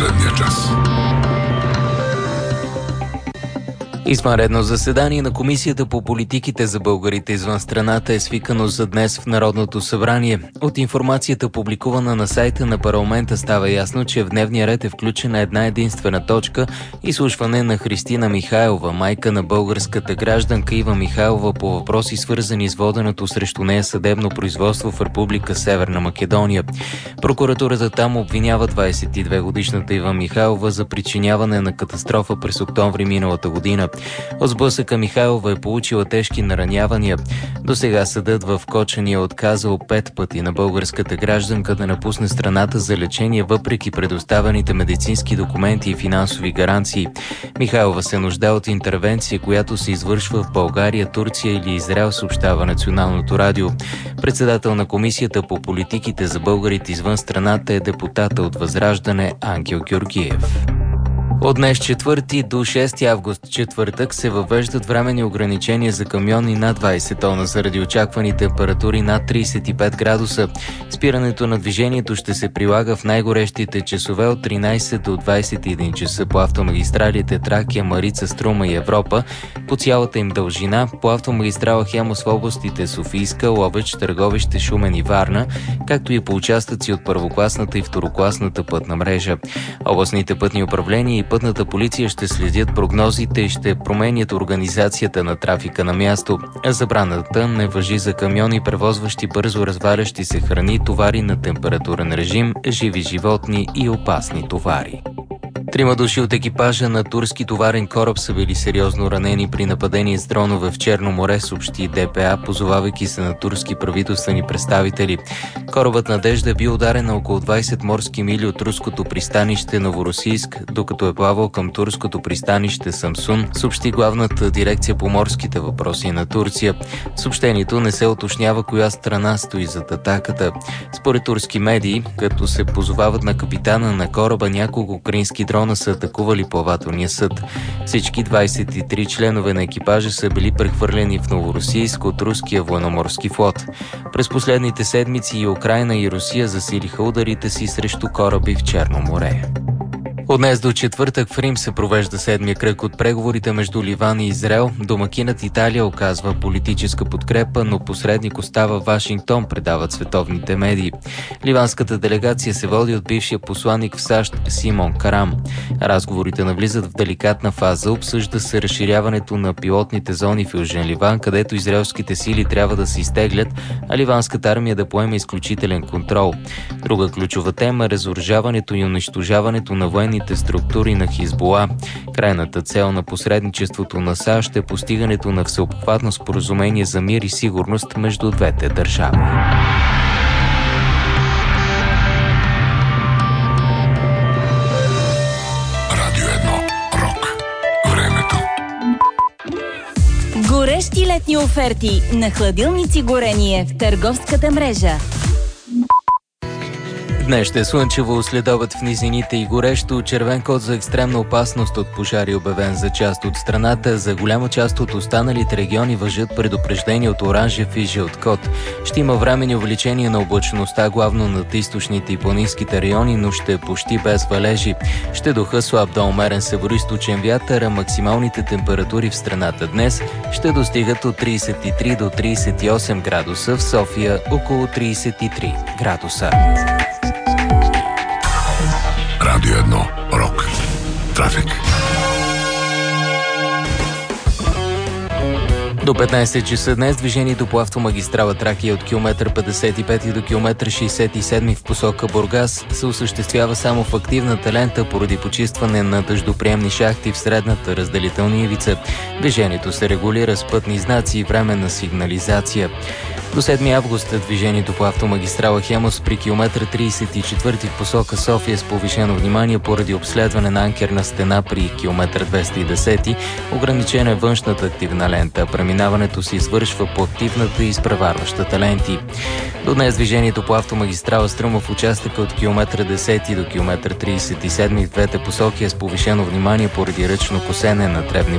последния час. Извънредно заседание на Комисията по политиките за българите извън страната е свикано за днес в Народното събрание. От информацията, публикувана на сайта на парламента, става ясно, че в дневния ред е включена една единствена точка – изслушване на Христина Михайлова, майка на българската гражданка Ива Михайлова, по въпроси свързани с воденото срещу нея съдебно производство в Република Северна Македония. Прокуратурата там обвинява 22-годишната Ива Михайлова за причиняване на катастрофа през октомври миналата година. От сблъсъка Михайлова е получила тежки наранявания. До сега съдът в Кочани е отказал 5 пъти на българската гражданка да напусне страната за лечение, въпреки предоставените медицински документи и финансови гаранции. Михайлова се нуждае от интервенция, която се извършва в България, Турция или Израел, съобщава Националното радио. Председател на Комисията по политиките за българите извън страната е депутата от Възраждане Ангел Георгиев. От днес 4 до 6 август, четвъртък, се въвеждат временни ограничения за камиони над 20 тона заради очаквани температури над 35 градуса. Спирането на движението ще се прилага в най-горещите часове от 13 до 21 часа по автомагистралите Тракия, Марица, Струма и Европа по цялата им дължина, по автомагистрала Хемус в областите Софийска, Ловеч, Търговище, Шумен и Варна, както и по участъци от първокласната и второкласната пътна мрежа. Областните пътни управления и пътната полиция ще следят прогнозите и ще променят организацията на трафика на място. Забраната не важи за камиони, превозващи бързо развалящи се храни, товари на температурен режим, живи животни и опасни товари. 3 души от екипажа на турски товарен кораб са били сериозно ранени при нападение с дронове в Черно море, съобщи ДПА, позовавайки се на турски правителствени представители. Корабът Надежда е бил ударен на около 20 морски мили от руското пристанище Новоросийск, докато е плавал към турското пристанище Самсун, съобщи главната дирекция по морските въпроси на Турция. В съобщението не се уточнява коя страна стои зад атаката. Според турски медии, като се позовават на капитана на кораба, няколко украински дрона са атакували плавателния съд. Всички 23 членове на екипажа са били прехвърлени в Новоросийск от руския военноморски флот. През последните седмици и Украйна и Русия засилиха ударите си срещу кораби в Черно море. От днес до четвъртък в Рим се провежда 7-я кръг от преговорите между Ливан и Израел. Домакинът Италия оказва политическа подкрепа, но посредник остава Вашингтон, предават световните медии. Ливанската делегация се води от бившия посланик в САЩ Симон Карам. Разговорите навлизат в деликатна фаза. Обсъжда се разширяването на пилотните зони в Южен Ливан, където израелските сили трябва да се изтеглят, а ливанската армия да поеме изключителен контрол. Друга ключова тема е разоръжаването и унищожаването на военните структури на Хизбула. Крайната цел на посредничеството на САЩ е постигането на всеобхватно споразумение за мир и сигурност между двете държави. Радио 1. Рок. Времето. Горещи летни оферти на хладилници Горение в търговската мрежа. Днес ще е слънчево, следобед в низините и горещо. Червен код за екстремна опасност от пожари обявен за част от страната. За голяма част от останалите региони важат предупреждения от оранжев и жълт код. Ще има временни увеличение на облачността, главно над източните и планинските райони, но ще е почти без валежи. Ще духа слаб до умерен североизточен вятър, а максималните температури в страната днес ще достигат от 33 до 38 градуса, в София около 33 градуса. Радио 1. Рок. Трафик. До 15 часа днес движението по автомагистрала Тракия от километър 55 до километър 67 в посока Бургас се осъществява само в активната лента поради почистване на дъждоприемни шахти в средната разделителна ивица. Движението се регулира с пътни знаци и временна сигнализация. До 7 август движението по автомагистрала Хемус при километър 34 в посока София с повишено внимание поради обследване на анкерна стена при километър 210. Ограничена е външната активна лента. Преминаването се извършва по активната и изпреварващата ленти. До днес движението по автомагистрала Струма в участъка от километър 10 до километър 37 в двете посоки е с повишено внимание поради ръчно косене на дребни